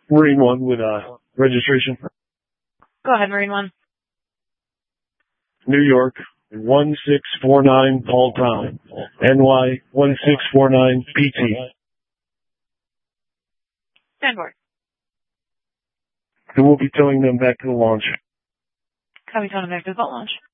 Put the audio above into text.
Marine One with registration. Go ahead, Marine One. New York 1649 Paul Brown. NY 1649 PT. Stand by. And we'll be towing them back to the launch. Copy, towing them back to the boat launch.